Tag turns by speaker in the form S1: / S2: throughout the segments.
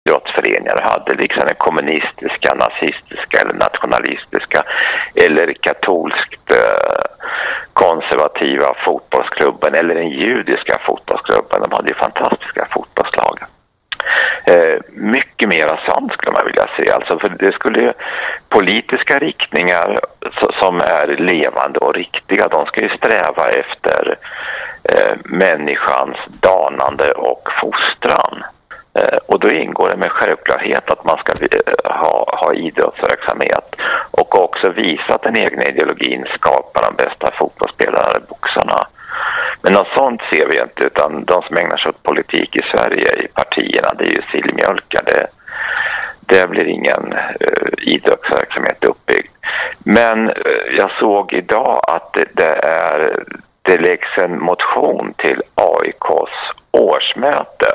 S1: idrottsföreningar hade, liksom den kommunistiska, nazistiska eller nationalistiska eller katolskt konservativa fotbollsklubben eller den judiska fotbollsklubben. De hade ju fantastiska fotbollslag. Mycket mer sånt skulle man vilja se. Alltså, för det skulle ju politiska riktningar som är levande och riktiga, de ska ju sträva efter människans danande och fostran. Och då ingår det med självklarhet att man ska ha idrottsverksamhet och också visa att den egna ideologin skapar de bästa fotbollsspelarna och boxarna. Men något sånt ser vi inte, utan de som ägnar sig åt politik i Sverige i partierna, det är ju sillmjölkar. Det blir ingen idrottsverksamhet uppbyggd. Men jag såg idag att det läggs en motion till AIKs årsmöte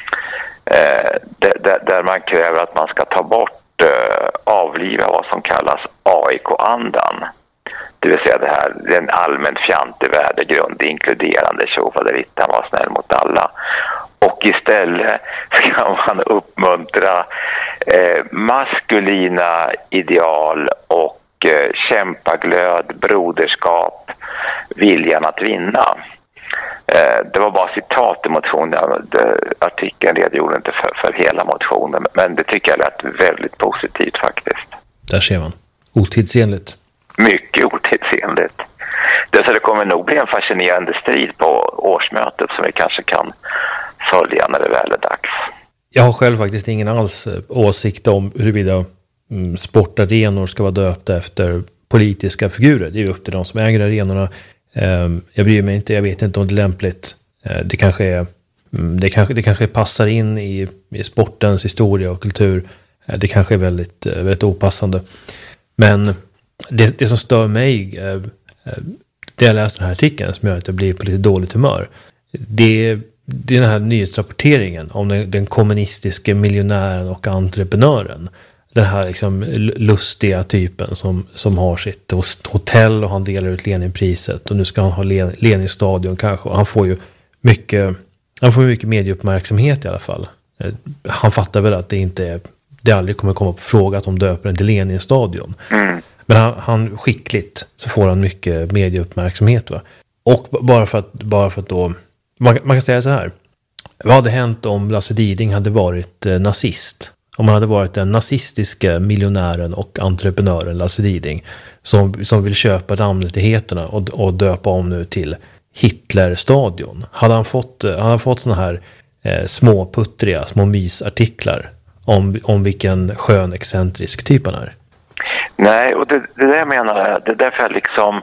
S1: där man kräver att man ska ta bort, avliva vad som kallas AIK-andan. Det vill säga det är en allmän fjantig värdegrund, inkluderande tjofaderittan, var snäll mot alla. Och istället ska man uppmuntra maskulina ideal och kämpaglöd, broderskap, viljan att vinna. Det var bara citat i motionen. Artikeln redogjorde inte för hela motionen, men det tycker jag lät väldigt positivt faktiskt.
S2: Där ser man. Otidsenligt.
S1: Mycket otidsenligt. Det kommer nog bli en fascinerande strid på årsmötet som vi kanske kan följa när det väl är dags.
S2: Jag har själv faktiskt ingen alls åsikt om huruvida sportarenor ska vara döpta efter politiska figurer. Det är ju upp till de som äger arenorna. Jag bryr mig inte, jag vet inte om det är lämpligt. Det kanske passar in i sportens historia och kultur. Det kanske är väldigt, väldigt opassande. Men det som stör mig, det jag läste den här artikeln som gör att jag blir på lite dåligt humör. Det är den här nyhetsrapporteringen om den kommunistiska miljonären och entreprenören. Den här liksom lustiga typen som har sitt hotell och han delar ut Leninpriset och nu ska han ha Leninstadion kanske, och han får ju mycket medieuppmärksamhet i alla fall. Han fattar väl att det aldrig kommer komma på fråga att de döper den till Leninstadion. Men han skickligt så får han mycket medieuppmärksamhet, va? Och bara för att då man kan säga så här: vad hade hänt om Lasse Diding hade varit nazist? Om han hade varit den nazistiska miljonären och entreprenören Lasse Diding som vill köpa namnrättigheterna och döpa om nu till Hitlerstadion. Hade han fått såna här små mysartiklar om vilken skön excentrisk typ han är?
S1: Nej, och det där jag menar, det är därför jag liksom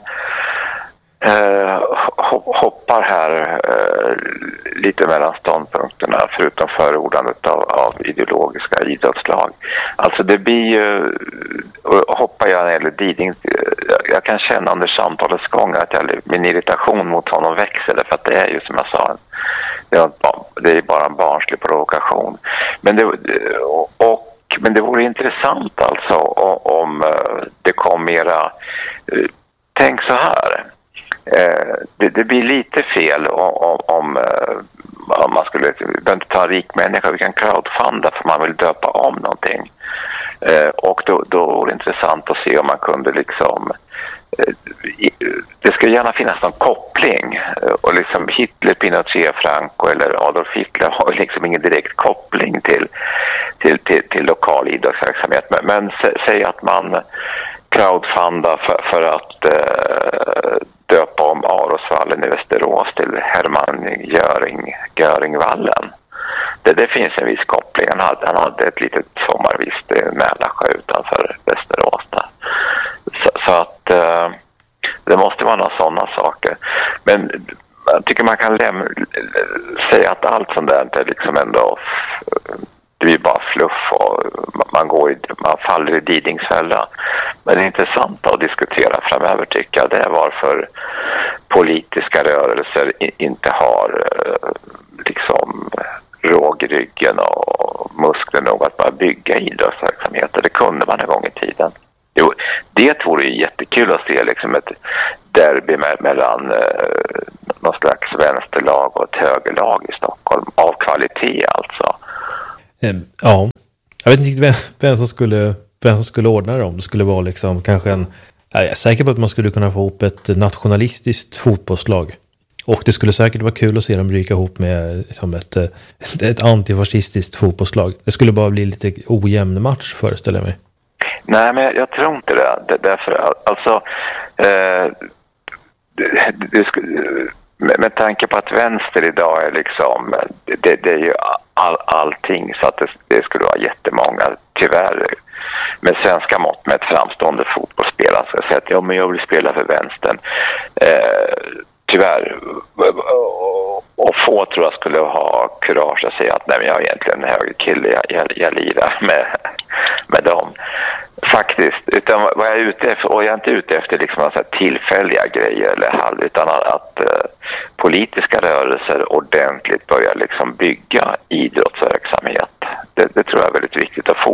S1: hoppar här lite mellan ståndpunkterna, förutom förordandet av ideologiska idrottslag. Alltså det blir ju, hoppar jag när det gäller Diding, jag kan känna under samtalets gång att min irritation mot honom växer, för att det är ju som jag sa, det är bara en barnslig provokation. Men det vore intressant alltså om det kom mera, tänk så här. Det blir lite fel om man skulle inte ta en rik människa, vi kan crowdfunda för man vill döpa om någonting. Och då vore det intressant att se om man kunde liksom, det ska gärna finnas någon koppling, och liksom Hitler, Pinochet, Franco eller Adolf Hitler har liksom ingen direkt koppling till lokal idrottsverksamhet, men säg att man crowdfunda för att döpa om Arosvallen i Västerås till Hermann Göringvallen. Det finns en viss koppling. Han hade ett litet sommarvist i Mälarsjö utanför Västerås där. Så att det måste vara några sådana saker. Men jag tycker man kan säga att allt sånt där är liksom ändå, det blir bara fluff och man faller i Didingsfälla. Men det är intressant att diskutera framöver, tycker jag. Det är varför politiska rörelser inte har liksom rågryggen och muskler nog att bara bygga idrottsverksamheter. Det kunde man en gång i tiden. Jo, det vore ju jättekul att se liksom ett derby mellan någon slags vänsterlag och ett högerlag i Stockholm, av kvalitet alltså.
S2: Ja, jag vet inte vem som skulle ordna det, om det skulle vara liksom kanske jag är säker på att man skulle kunna få ihop ett nationalistiskt fotbollslag. Och det skulle säkert vara kul att se dem ryka ihop med liksom ett antifascistiskt fotbollslag. Det skulle bara bli lite ojämn match, föreställer jag mig.
S1: Nej, men jag tror inte det. Därför, alltså, med tanke på att vänster idag är liksom, det är ju allting, så att det skulle vara jättemånga, tyvärr, med svenska mått med ett framstående fotbollsspelare ska säga att ja, men jag vill spela för vänstern. Tyvärr, och få tror jag skulle ha kurage att säga att nej, men jag är egentligen en högerkille, jag lirar med dem. Faktiskt, utan vad jag är ute efter, och jag är inte ute efter liksom så här tillfälliga grejer eller utan att politiska rörelser ordentligt börjar liksom bygga idrottsverksamhet. Det tror jag är väldigt viktigt, att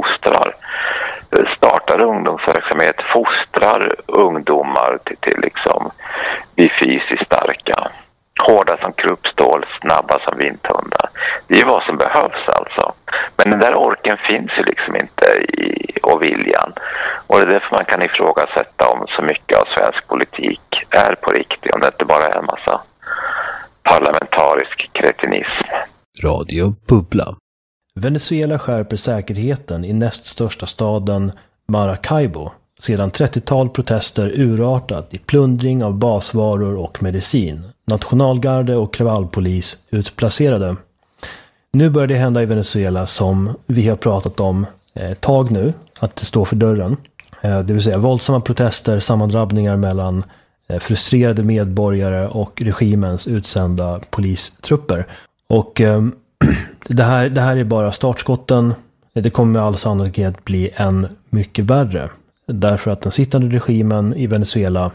S1: startar ungdomsverksamhet, fostrar ungdomar till liksom bli fysiskt starka, hårda som kruppstål, snabba som vindhundar. Det är ju vad som behövs alltså. Men den där orken finns ju liksom inte och viljan. Och det är därför man kan ifrågasätta om så mycket av svensk politik är på riktigt, om det inte bara är en massa parlamentarisk kretinism.
S3: Radio Bubbla. Venezuela skärper säkerheten i näst största staden Maracaibo. Sedan 30-tal protester urartat i plundring av basvaror och medicin. Nationalgarde och kravallpolis utplacerade. Nu börjar det hända i Venezuela som vi har pratat om ett tag nu, att det står för dörren. Det vill säga våldsamma protester, sammandrabbningar mellan frustrerade medborgare och regimens utsända polistrupper. Och det här är bara startskotten. Det kommer med all sannolikhet bli än mycket värre. Därför att den sittande regimen i Venezuela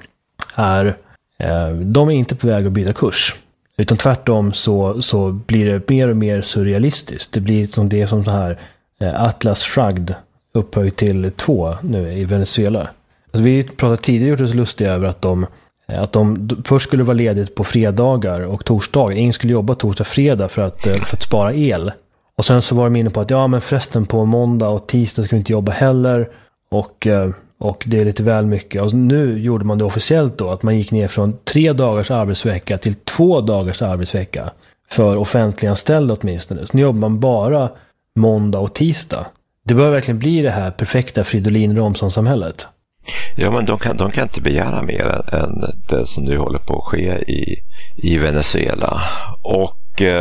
S3: de är inte på väg att byta kurs. Utan tvärtom så blir det mer och mer surrealistiskt. Det blir som så här Atlas Shrugged upphöjt till 2 nu i Venezuela. Alltså vi pratade tidigare, gjort oss lustiga över att de först skulle vara ledigt på fredagar och torsdagar. Ingen skulle jobba torsdag fredag för att spara el. Och sen så var de inne på att ja, men förresten på måndag och tisdag ska vi inte jobba heller. Och det är lite väl mycket. Och nu gjorde man det officiellt då, att man gick ner från 3 dagars arbetsvecka till 2 dagars arbetsvecka. För offentliganställda åtminstone. Så nu jobbar man bara måndag och tisdag. Det bör verkligen bli det här perfekta Fridolin-Romson-samhället.
S4: Ja, men de kan inte begära mer än det som nu håller på att ske i Venezuela. Och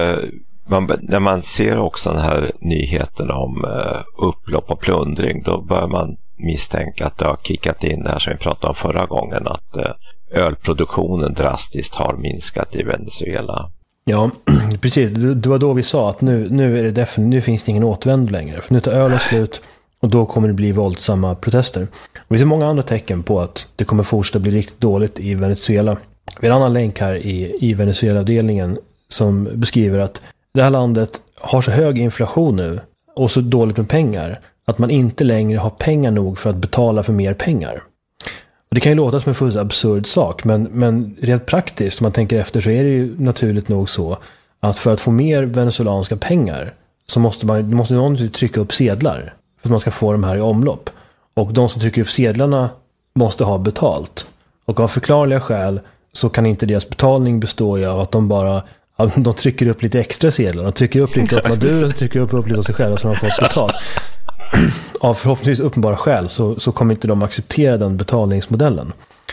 S4: när man ser också den här nyheten om upplopp och plundring, då bör man misstänka att det har kickat in det här som vi pratade om förra gången, att ölproduktionen drastiskt har minskat i Venezuela. Ja,
S3: precis. Det var då vi sa att nu är det nu finns det ingen återvändo längre. För nu tar ölen slut och då kommer det bli våldsamma protester. Och vi ser många andra tecken på att det kommer fortsätta bli riktigt dåligt i Venezuela. Vi har en annan länk här i Venezuela-avdelningen som beskriver att det här landet har så hög inflation nu och så dåligt med pengar att man inte längre har pengar nog för att betala för mer pengar. Och det kan ju låta som en fullständigt absurd sak, men rent praktiskt, om man tänker efter, så är det ju naturligt nog så att för att få mer venezuelanska pengar så måste någon trycka upp sedlar för att man ska få de här i omlopp. Och de som trycker upp sedlarna måste ha betalt. Och av förklarliga skäl så kan inte deras betalning bestå av att de trycker upp lite extra sedlar. De trycker upp lite åt Maduro och trycker upp lite åt sig själva så de har fått betalt. Av förhoppningsvis uppenbara skäl så kommer inte de acceptera den betalningsmodellen.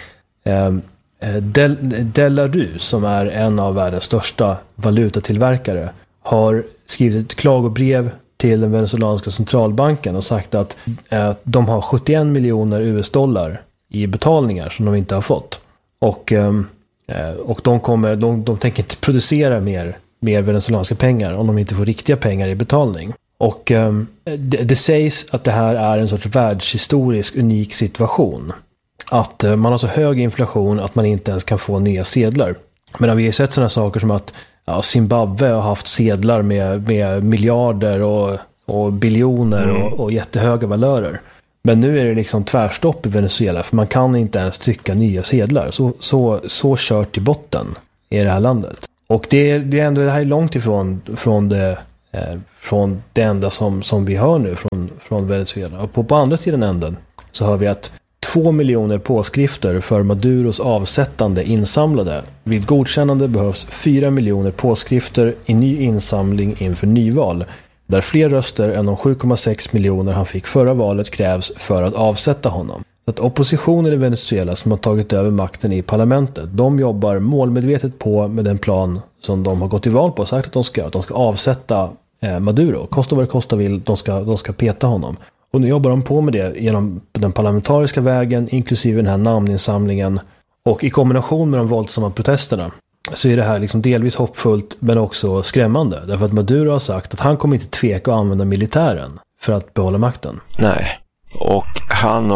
S3: Delarue, som är en av världens största valutatillverkare, har skrivit ett klagobrev till den venezuelanska centralbanken och sagt att de har 71 miljoner US-dollar i betalningar som de inte har fått. Och de tänker inte producera mer venezuelanska pengar om de inte får riktiga pengar i betalning. Och det sägs att det här är en sorts världshistorisk unik situation. Att man har så hög inflation att man inte ens kan få nya sedlar. Men vi har sett sådana saker som att Zimbabwe har haft sedlar med miljarder och biljoner och jättehöga valörer. Men nu är det liksom tvärstopp i Venezuela, för man kan inte ens trycka nya sedlar. Så kört i botten i det här landet. Och det är ändå, det här är långt ifrån det från det enda som vi hör nu från Venezuela. Och på andra sidan änden så hör vi att 2 miljoner påskrifter för Maduros avsättande insamlade. Vid godkännande behövs 4 miljoner påskrifter i ny insamling inför nyval, där fler röster än de 7,6 miljoner han fick förra valet krävs för att avsätta honom. Så att oppositionen i Venezuela som har tagit över makten i parlamentet, de jobbar målmedvetet på med den plan som de har gått till val på och sagt att de ska göra. Att de ska avsätta Maduro. Kosta vad det kosta vill, de ska peta honom. Och nu jobbar de på med det genom den parlamentariska vägen, inklusive den här namninsamlingen. Och i kombination med de våldsamma protesterna så är det här liksom delvis hoppfullt men också skrämmande. Därför att Maduro har sagt att han kommer inte tveka att använda militären för att behålla makten.
S4: Nej. Och han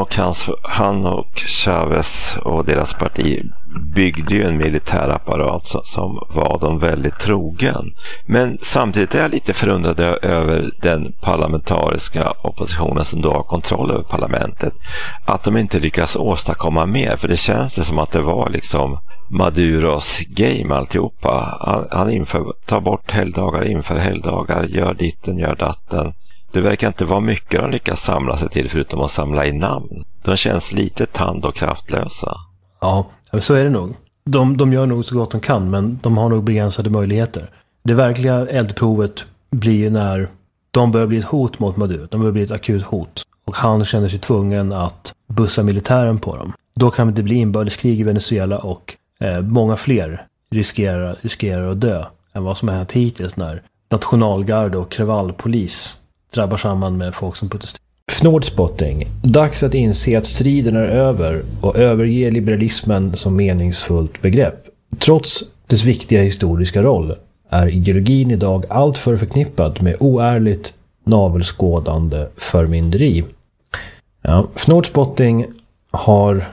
S4: och Chavez och deras parti byggde ju en militärapparat som var de väldigt trogen. Men samtidigt är jag lite förundrad över den parlamentariska oppositionen som då har kontroll över parlamentet. Att de inte lyckas åstadkomma mer. För det känns som att det var liksom Maduros game alltihopa. Han tar bort helgdagar, inför helgdagar, gör ditten, gör datten. Det verkar inte vara mycket de lyckas samla sig till förutom att samla i namn. De känns lite tand- och kraftlösa.
S3: Ja, så är det nog. De gör nog så gott de kan, men de har nog begränsade möjligheter. Det verkliga eldprovet blir ju när de börjar bli ett hot mot Maduro. De börjar bli ett akut hot. Och han känner sig tvungen att bussa militären på dem. Då kan det bli inbördeskrig i Venezuela och många fler riskerar att dö än vad som har hänt hittills när nationalgarde och kravallpolis drabbar samman med folk som protesterar. Fnordspotting. Dags att inse att striden är över och överge liberalismen som meningsfullt begrepp. Trots dess viktiga historiska roll är ideologin idag allt för förknippad med oärligt navelskådande förmynderi. Ja, Fnordspotting har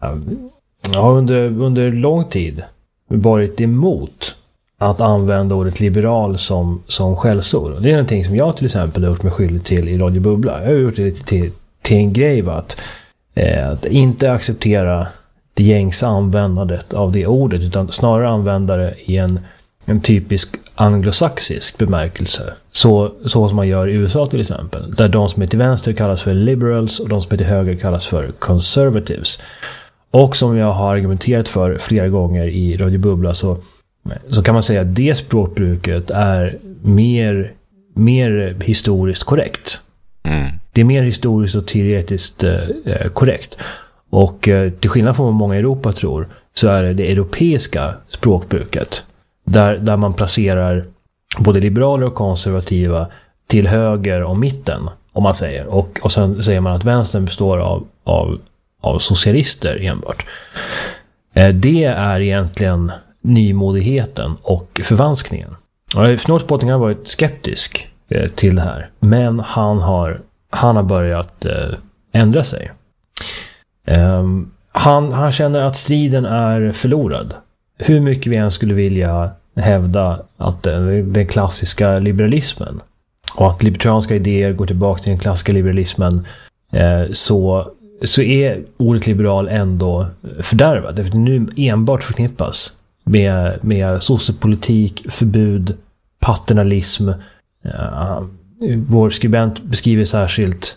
S3: under lång tid varit emot att använda ordet liberal som skällsord. Det är någonting som jag till exempel har gjort mig skyldig till i Radio Bubbla. Jag har gjort det lite till en grej att inte acceptera det gängse användandet av det ordet, utan snarare använda det i en typisk anglosaxisk bemärkelse. Så som man gör i USA till exempel. Där de som är till vänster kallas för liberals och de som är till höger kallas för conservatives. Och som jag har argumenterat för flera gånger i Radio Bubbla så kan man säga att det språkbruket är mer historiskt korrekt. Mm. Det är mer historiskt och teoretiskt korrekt. Och till skillnad från vad många i Europa tror så är det europeiska språkbruket där man placerar både liberaler och konservativa till höger och mitten, om man säger. Och sen säger man att vänstern består av socialister enbart. Det är egentligen nymodigheten och förvanskningen. Fnordspotting har varit skeptisk till det här, men han har börjat ändra sig. Han känner att striden är förlorad. Hur mycket vi än skulle vilja hävda att den klassiska liberalismen och att libertarianska idéer går tillbaka till den klassiska liberalismen, så är ordet liberal ändå fördärvat. För det nu enbart förknippas med sociopolitik, förbud, paternalism. Vår skribent beskriver särskilt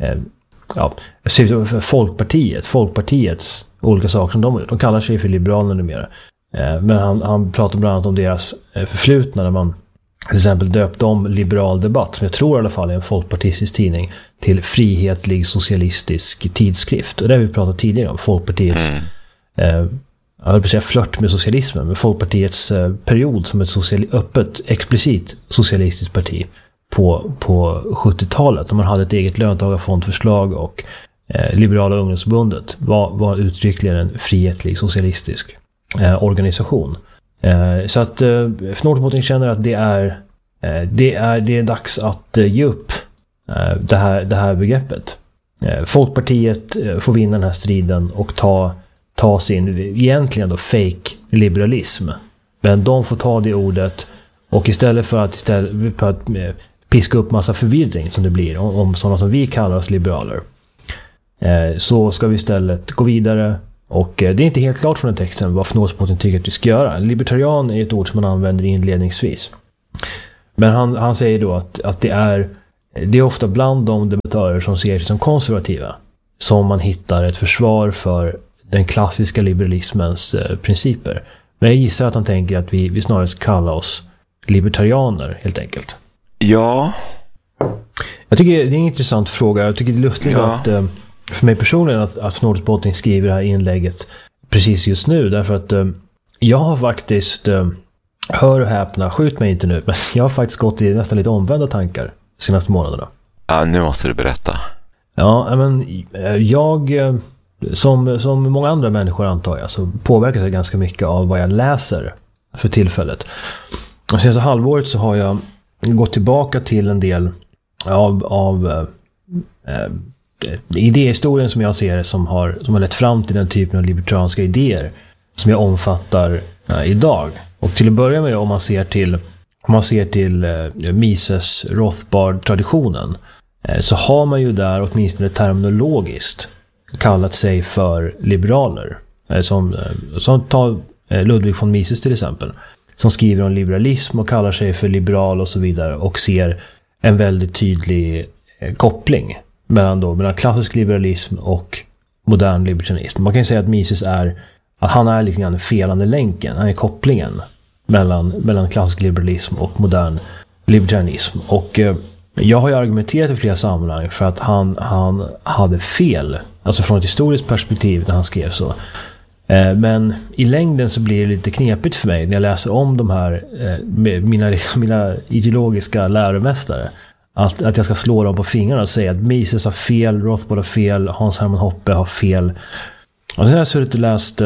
S3: Folkpartiets olika saker som de har gjort. De kallar sig för liberaler numera. Men han pratar bland annat om deras förflutna när man till exempel döpte om Liberal Debatt, som jag tror i alla fall är en folkpartistisk tidning, till Frihetlig socialistisk tidskrift. Och det har vi pratat tidigare om, Folkpartiets jag vill säga flört med socialismen, med Folkpartiets period som ett öppet, explicit socialistiskt parti på 70-talet. När man hade ett eget löntagarfondförslag och Liberala ungdomsförbundet var uttryckligen en frihetlig socialistisk organisation. Så att Fnordspotting känner att det är dags att ge upp det här begreppet. Folkpartiet får vinna den här striden och ta sin egentligen då fake liberalism. Men de får ta det ordet och istället för att piska upp massa förvirring som det blir om sådana som vi kallar oss liberaler, så ska vi istället gå vidare. Och det är inte helt klart från den texten vad Fnordspotting tycker att vi ska göra. Libertarian är ett ord som man använder inledningsvis. Men han säger då att det är ofta bland de debattörer som ser sig som konservativa som man hittar ett försvar för den klassiska liberalismens principer. Men jag gissar att han tänker att vi snarare ska kalla oss libertarianer helt enkelt.
S4: Ja.
S3: Jag tycker det är en intressant fråga. Jag tycker det är lustigt att för mig personligen att Snålspotting skriver det här inlägget precis just nu. Därför att jag har faktiskt, hör och häpna, skjut mig inte nu, men jag har faktiskt gått i nästan lite omvända tankar de senaste månaderna.
S4: Ja, nu måste du berätta.
S3: Ja, men jag, som många andra människor antar jag, så påverkas jag ganska mycket av vad jag läser för tillfället. Och senaste halvåret så har jag gått tillbaka till en del av idéhistorien som jag ser som har lett fram till den typen av libertarianska idéer som jag omfattar idag. Och till att börja med, om man ser till Mises Rothbard-traditionen, så har man ju där åtminstone terminologiskt kallat sig för liberaler. Som tar Ludwig von Mises till exempel, som skriver om liberalism och kallar sig för liberal och så vidare, och ser en väldigt tydlig koppling mellan klassisk liberalism och modern libertarianism. Man kan ju säga att Mises han är lite grann den felande länken, han är kopplingen mellan klassisk liberalism och modern libertarianism. Och jag har ju argumenterat i flera sammanhang för att han hade fel, alltså från ett historiskt perspektiv när han skrev så. Men i längden så blir det lite knepigt för mig när jag läser om de här mina ideologiska läromästare. Att jag ska slå dem på fingrarna och säga att Mises har fel, Rothbard har fel, Hans Hermann Hoppe har fel. Och sen har jag suttit och läst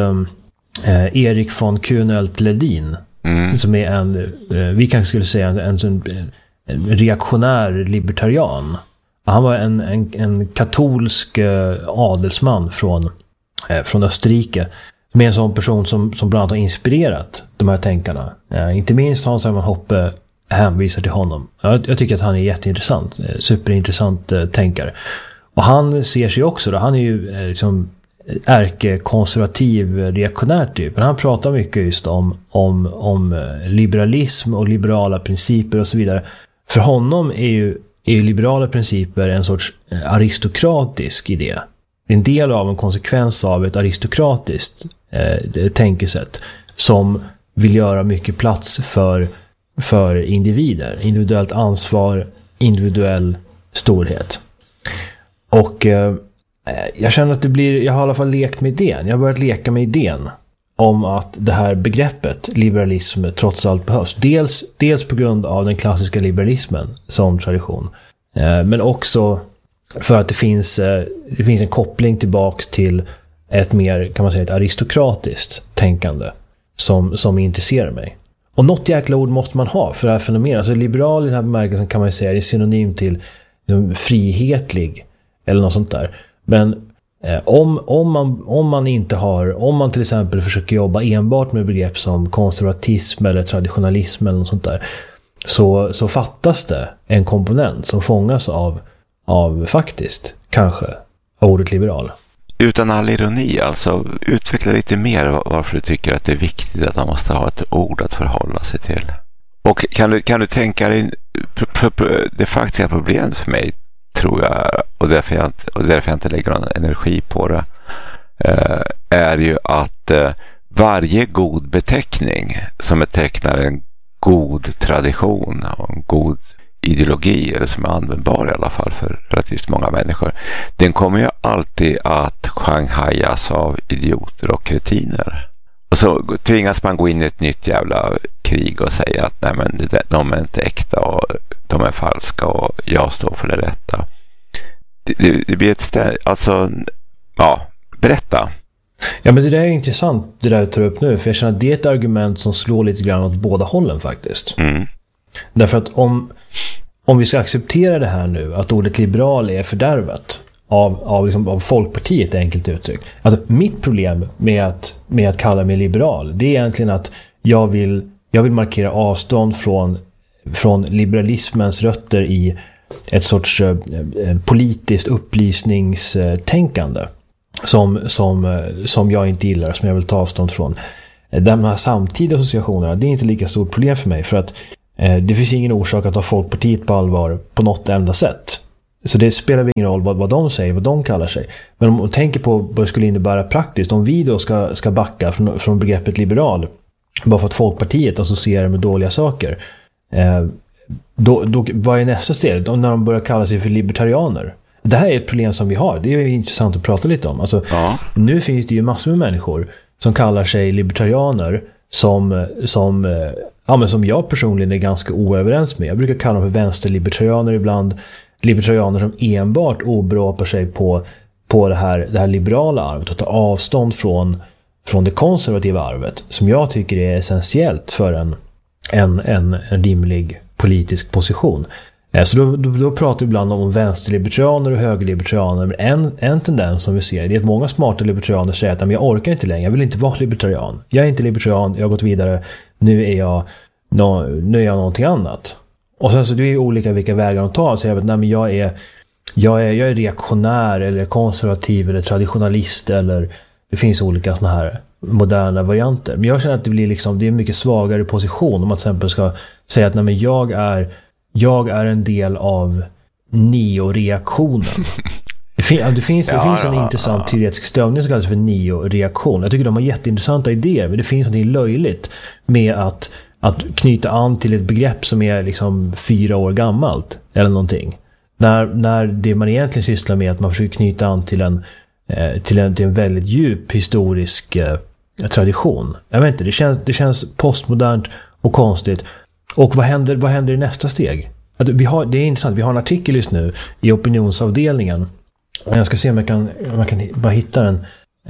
S3: Erik von Kuhnelt-Ledin, som är vi kanske skulle säga en reaktionär libertarian. Han var en katolsk adelsman från Österrike, som är en sån person som bland annat har inspirerat de här tänkarna. Inte minst Hans Hermann Hoppe hänvisar till honom. Jag tycker att han är jätteintressant, superintressant tänkare. Och han ser sig också, han är ju liksom ärkekonservativ reaktionär typ. Men han pratar mycket just om liberalism och liberala principer och så vidare. För honom är ju liberala principer en sorts aristokratisk idé. En del av en konsekvens av ett aristokratiskt tänkesätt som vill göra mycket plats för individer. Individuellt ansvar, individuell storhet. Och jag känner att jag har i alla fall lekt med idén. Jag har börjat leka med idén om att det här begreppet liberalism trots allt behövs. Dels på grund av den klassiska liberalismen som tradition. Men också för att det finns en koppling tillbaks till ett mer, kan man säga, ett aristokratiskt tänkande som intresserar mig. Och något jäkla ord måste man ha för det här fenomenet. Alltså liberal i den här bemärkelsen kan man säga är synonym till frihetlig eller något sånt där. Men om man till exempel försöker jobba enbart med begrepp som konservatism eller traditionalism eller något sånt där, så fattas det en komponent som fångas av faktiskt kanske ordet liberal.
S4: Utan all ironi, alltså utveckla lite mer varför du tycker att det är viktigt att man måste ha ett ord att förhålla sig till. Och kan du tänka dig det faktiska problemet för mig, tror jag, och därför jag inte lägger någon energi på det, är ju att varje god beteckning som betecknar en god tradition och en god ideologi, eller som är användbar i alla fall för relativt många människor, den kommer ju alltid att shanghajas av idioter och kretiner. Och så tvingas man gå in i ett nytt jävla krig och säga att nej, men de är inte äkta och de är falska och jag står för det rätta. Det blir berätta.
S3: Ja, men det där är intressant, det där du tar upp nu, för jag känner att det är ett argument som slår lite grann åt båda hållen faktiskt. Därför att om vi ska acceptera det här nu, att ordet liberal är fördärvat av Folkpartiet, enkelt uttryck. Alltså mitt problem med att kalla mig liberal, det är egentligen att jag vill markera avstånd från liberalismens rötter i ett sorts politiskt upplysningstänkande som jag inte gillar, som jag vill ta avstånd från. De här samtida associationerna, det är inte lika stort problem för mig, för att Det finns ingen orsak att ta Folkpartiet på allvar på något enda sätt. Så det spelar väl ingen roll vad de säger, vad de kallar sig. Men om man tänker på vad det skulle innebära praktiskt, om vi då ska backa från begreppet liberal, bara för att Folkpartiet associerar med dåliga saker, då vad är nästa steg? När de börjar kalla sig för libertarianer. Det här är ett problem som vi har. Det är intressant att prata lite om. Alltså, nu finns det ju massor med människor som kallar sig libertarianer som jag personligen är ganska oöverens med. Jag brukar kalla dem för vänsterlibertarianer ibland. Libertarianer som enbart åberopar sig på det här liberala arvet och tar avstånd från det konservativa arvet, som jag tycker är essentiellt för en rimlig politisk position. Så då pratar vi ibland om vänsterlibertarianer och högerlibertarianer. Men en tendens som vi ser är att många smarta libertarianer säger att jag orkar inte längre, jag vill inte vara libertarian. Jag är inte libertarian, jag har gått vidare, nu är jag någonting annat. Och sen så det är olika vilka vägar de tar. Så jag är reaktionär eller konservativ eller traditionalist, eller det finns olika såna här moderna varianter. Men jag känner att det är en mycket svagare position om man till exempel ska säga att jag är en del av neoreaktionen. Det finns en intressant teoretisk strömning som kallas för neoreaktion. Jag tycker de har jätteintressanta idéer, men det finns något löjligt med att knyta an till ett begrepp som är liksom 4 år gammalt eller någonting. När det man egentligen sysslar med är att man försöker knyta an till en väldigt djup historisk tradition. Jag vet inte, det känns postmodernt och konstigt. Och vad händer i nästa steg? Det är intressant, vi har en artikel just nu i opinionsavdelningen. Jag ska se om man kan bara hitta den.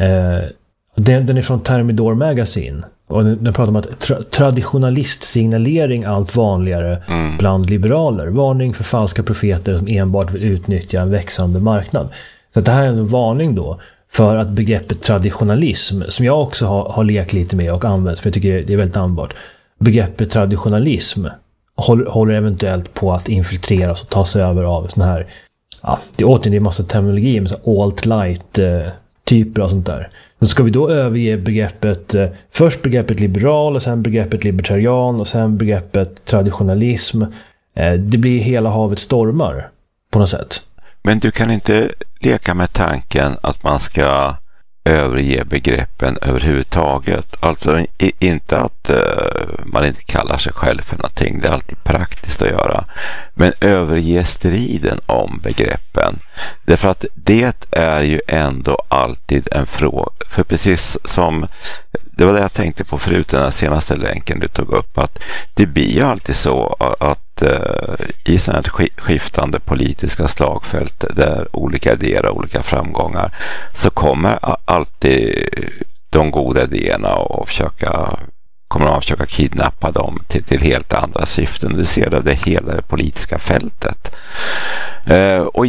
S3: Den är från Thermidor Magazine. Och den pratar om att traditionalistsignalering allt vanligare bland liberaler. Varning för falska profeter som enbart vill utnyttja en växande marknad. Så det här är en varning då för att begreppet traditionalism, som jag också har lekt lite med och använt, för jag tycker det är väldigt användbart. Begreppet traditionalism håller eventuellt på att infiltreras och tas över av sån här, det är en massa terminologi med alt-light typer och sånt där. Så ska vi då överge först begreppet liberal och sen begreppet libertarian och sen begreppet traditionalism. Det blir hela havet stormar på något sätt.
S4: Men du kan inte leka med tanken att man ska överge begreppen överhuvudtaget. Alltså inte att man inte kallar sig själv för någonting. Det är alltid praktiskt att göra. Men överge striden om begreppen. Därför att det är ju ändå alltid en fråga. För precis som det var det jag tänkte på förut, den här senaste länken du tog upp, att det blir ju alltid så att i sådana här skiftande politiska slagfält där olika idéer och olika framgångar, så kommer alltid de goda idéerna och kommer att försöka kidnappa dem till helt andra syften. Du ser det hela det politiska fältet. Och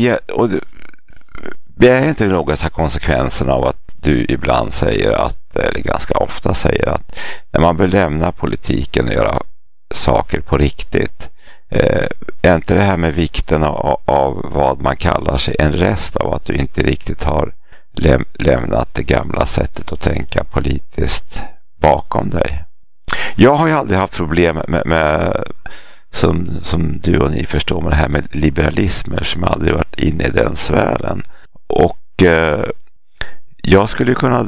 S4: det är inte några konsekvenserna av att du ibland säger eller ganska ofta säger att när man vill lämna politiken och göra saker på riktigt, är inte det här med vikten av vad man kallar sig en rest av att du inte riktigt har lämnat det gamla sättet att tänka politiskt bakom dig? Jag har ju aldrig haft problem med som du och ni förstår, med det här med liberalismer, som aldrig varit inne i den sfären. Och jag skulle kunna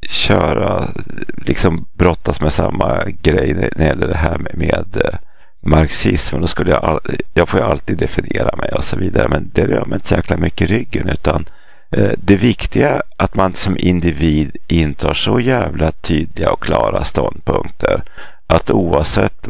S4: brottas med samma grej när det gäller det här med marxismen. Då skulle jag får ju alltid definiera mig och så vidare, men det rör mig inte så jäkla mycket i ryggen, utan det viktiga är att man som individ intar så jävla tydliga och klara ståndpunkter att oavsett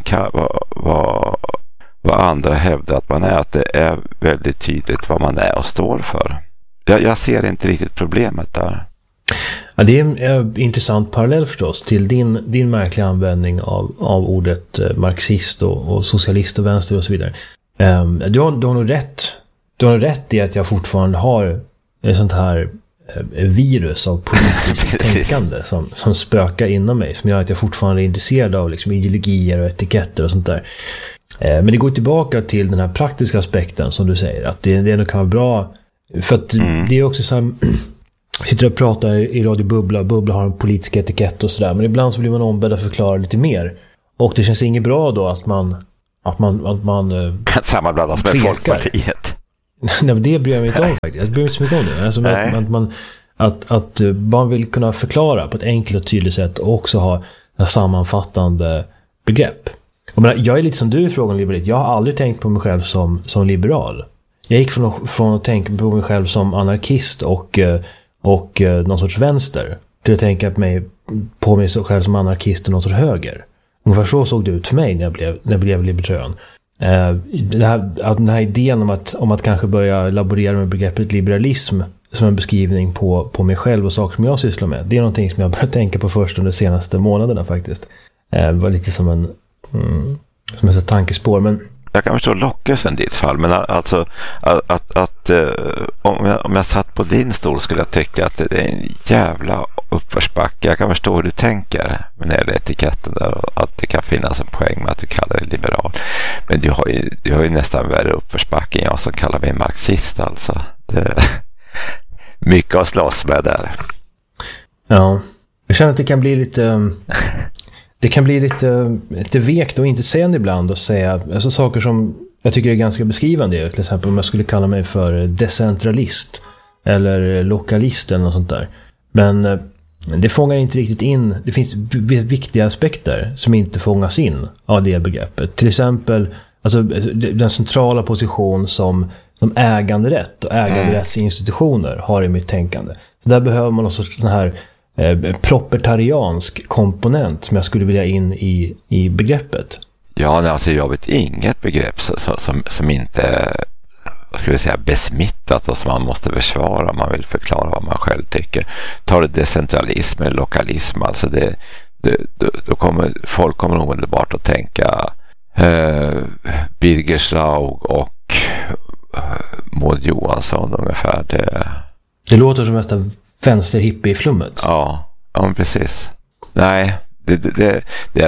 S4: vad andra hävdar att man är, att det är väldigt tydligt vad man är och står för. Jag ser inte riktigt problemet där.
S3: Ja, det är en intressant parallell förstås till din märkliga användning av ordet marxist och socialist och vänster och så vidare. Du har nog rätt. Du har rätt i att jag fortfarande har ett sånt här virus av politiskt tänkande som spökar inom mig, som gör att jag fortfarande är intresserad av ideologier och etiketter och sånt där. Men det går tillbaka till den här praktiska aspekten som du säger, att det nog kan vara bra, för att det är också så här, sitter och pratar i Radio Bubbla har en politisk etikett och sådär, men ibland så blir man ombedd att förklara lite mer, och det känns inget bra då att Att man
S4: sammanblandas med
S3: tvekar.
S4: Folkpartiet.
S3: Nej, men det bryr jag mig inte om faktiskt. Jag bryr mig inte så mycket om det. Alltså, att man vill kunna förklara på ett enkelt och tydligt sätt och också ha en sammanfattande begrepp. Jag är lite som du i frågan om liberalitet. Jag har aldrig tänkt på mig själv som liberal. Jag gick från att tänka på mig själv som anarkist och någon sorts vänster till att tänka på mig själv som anarkist och någon sorts höger. Ungefär så såg det ut för mig när jag blev libertarian. Den här idén om att kanske börja laborera med begreppet liberalism som en beskrivning på mig själv och saker som jag sysslar med. Det är någonting som jag börjat tänka på först under de senaste månaderna faktiskt. Det var lite som ett tankespår. Men
S4: jag kan förstå lockelsen i ditt fall, men alltså om jag satt på din stol skulle jag tycka att det är en jävla uppförsbacke. Jag kan förstå hur du tänker med den här etiketten där och att det kan finnas en poäng med att du kallar dig liberal. Men du har ju nästan värre uppförsbacke än jag som kallar mig marxist alltså. Det är mycket att slåss med där.
S3: Ja, jag känner att det kan bli lite... Det kan bli lite vekt och intetsägande ibland att säga alltså saker som jag tycker är ganska beskrivande. Till exempel om jag skulle kalla mig för decentralist eller lokalist eller något sånt där. Men det fångar inte riktigt in. Det finns viktiga aspekter som inte fångas in av det begreppet. Till exempel alltså, den centrala position som äganderätt och äganderättsinstitutioner har i mitt tänkande. Så där behöver man också sån här propertariansk komponent som jag skulle vilja in i begreppet.
S4: Ja, alltså jag vet inget begrepp som inte vad ska vi säga, besmittat och som man måste försvara om man vill förklara vad man själv tycker. Tar det decentralism eller lokalism, alltså då kommer folk omedelbart att tänka Birger Schlaug och Maud Johansson ungefär.
S3: Det låter som nästan vänsterhippie-flummet.
S4: Ja, precis. Nej, det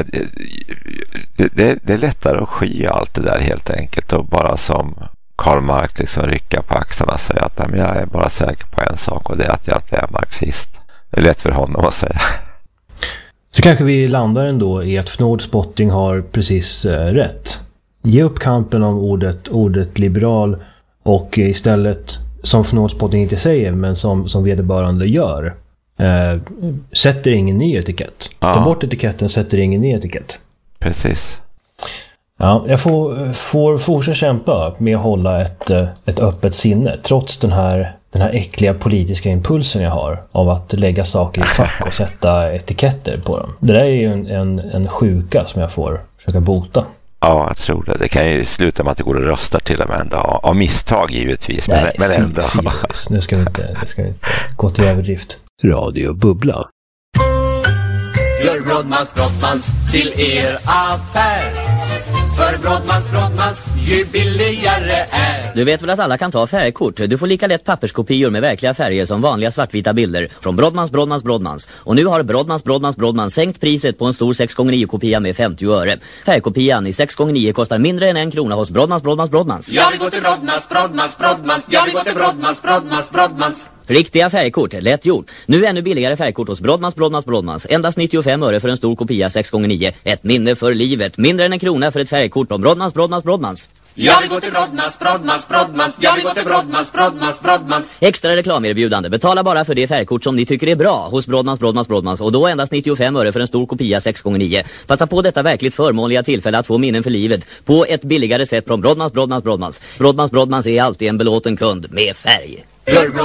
S4: är lättare att sky allt det där helt enkelt och bara som Karl Marx liksom rycka på axlarna och säga att jag är bara säker på en sak och det är att jag är marxist. Det är lätt för honom att säga.
S3: Så kanske vi landar ändå i att Fnord Spotting har precis rätt. Ge upp kampen om ordet liberal och istället, som Fnord Spotting inte säger men som vederbörande gör, sätter ingen ny etikett. Ta bort etiketten, sätter ingen ny etikett.
S4: Precis.
S3: Ja, jag får fortsätta kämpa med att hålla ett öppet sinne trots den här äckliga politiska impulsen jag har av att lägga saker i fack och sätta etiketter på dem. Det där är ju en sjuka som jag får försöka bota.
S4: Ja, jag tror det. Det kan ju sluta med att det går att rösta till och med ändå. Av misstag givetvis.
S3: Nej,
S4: men ändå.
S3: Nu ska vi inte gå till överdrift.
S2: Radio Bubbla.
S5: Gör Brodmans till er affär. För Brodmans, ju billigare är.
S6: Du vet väl att alla kan ta färgkort? Du får lika lätt papperskopior med verkliga färger som vanliga svartvita bilder från Brodmans. Och nu har Brodmans sänkt priset på en stor 6x9-kopia med 50 öre. Färgkopian i 6x9 kostar mindre än 1 krona hos Brodmans.
S5: Jag vill gå till Brodmans. Jag vill gå till Brodmans.
S6: Riktiga färgkort, lätt gjort. Nu ännu billigare färgkort hos Brodmans. Endast 95 öre för en stor kopia 6x9. Ett minne för livet. Mindre än 1 krona för ett färgkort om Brodmans.
S5: Jag vill gå till Brodmans. Jag vill gå till Brodmans.
S6: Extra reklamerbjudande. Betala bara för det färgkort som ni tycker är bra hos Brodmans. Och då endast 95 öre för en stor kopia 6x9. Passa på detta verkligt förmånliga tillfälle att få minnen för livet på ett billigare sätt från Brodmans. Brodmans är alltid en belåten kund med färg.
S5: Gör